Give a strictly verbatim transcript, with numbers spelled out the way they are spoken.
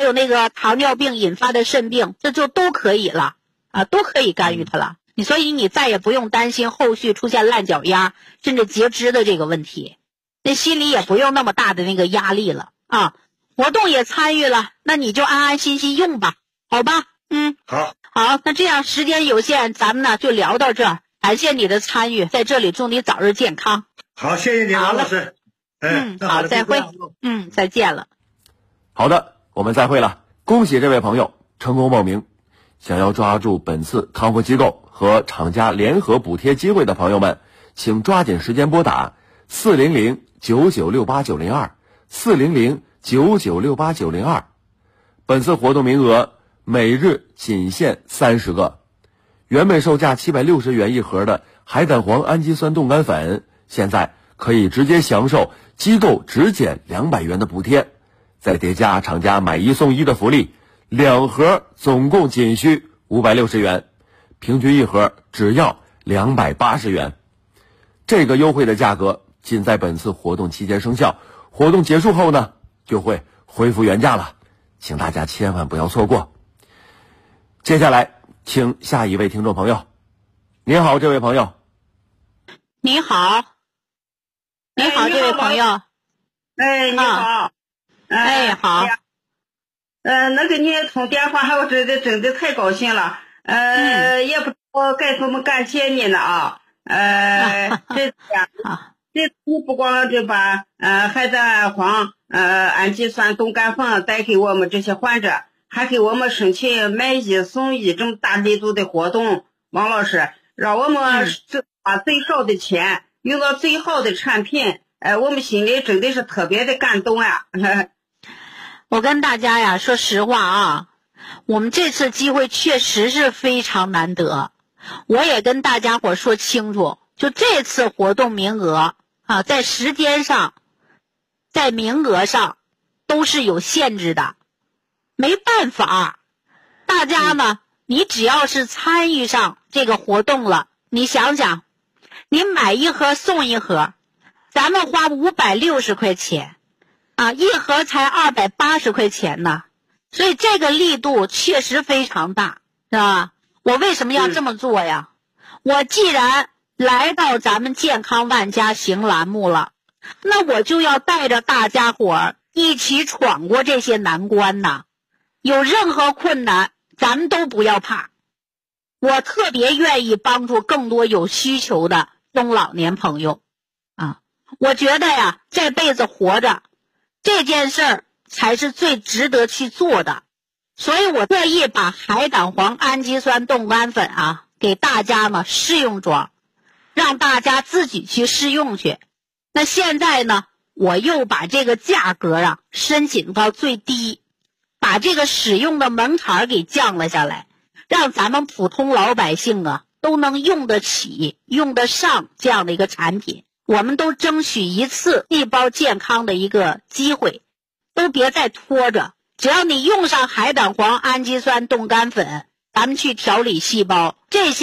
有那个糖尿病引发的肾病，这就都可以了啊，都可以干预它了。你所以你再也不用担心后续出现烂脚丫甚至截肢的这个问题，那心里也不用那么大的那个压力了啊。活动也参与了，那你就安安心心用吧，好吧？嗯， 好， 好，那这样时间有限，咱们呢就聊到这儿。感谢你的参与，在这里祝你早日健康。 好，谢谢你，王老师。 嗯，好，再会。嗯，再见了。 好的，我们再会了。恭喜这位朋友成功报名。想要抓住本次康复机构和厂家联合补贴机会的朋友们，请抓紧时间拨打四零零九九六八九零二四零零九九六八九零二。本次活动名额每日仅限三十个。原本售价七百六十元一盒的海胆黄氨基酸冻干粉，现在可以直接享受机构只减两百元的补贴，再叠加厂家买一送一的福利，两盒总共仅需五百六十元，平均一盒只要两百八十元。这个优惠的价格仅在本次活动期间生效，活动结束后呢就会恢复原价了，请大家千万不要错过。接下来请下一位听众朋友。您好，这位朋友。 你好，你好， 哎、 这位朋友。 哎，你好。 啊、哎，好。 呃，能给你通电话，我真的真的太高兴了。呃，嗯、也不知道该怎么感谢你呢啊。呃，这样，这次不光就把呃海胆黄呃氨基酸冻干粉带给我们这些患者，还给我们申请买一送一这么大力度的活动。王老师，让我们把最少的钱用到最好的产品，呃，我们心里真的是特别的感动啊。 我跟大家呀说实话啊，我们这次机会确实是非常难得。我也跟大家伙说清楚，就这次活动名额啊，在时间上在名额上都是有限制的，没办法。大家呢，你只要是参与上这个活动了，你想想，你买一盒送一盒，咱们花五百六十块钱啊，一盒才二百八十块钱呢，所以这个力度确实非常大，是吧？我为什么要这么做呀？我既然来到咱们健康万家行栏目了，那我就要带着大家伙儿一起闯过这些难关呐。有任何困难，咱们都不要怕。我特别愿意帮助更多有需求的中老年朋友啊。我觉得呀，这辈子活着这件事儿才是最值得去做的，所以我特意把海胆黄氨基酸冻干粉啊给大家呢试用装，让大家自己去试用去。那现在呢，我又把这个价格啊申请到最低，把这个使用的门槛给降了下来，让咱们普通老百姓啊都能用得起用得上这样的一个产品。我们都争取一次细胞健康的一个机会，都别再拖着。只要你用上海胆黄氨基酸冻干粉，咱们去调理细胞，这些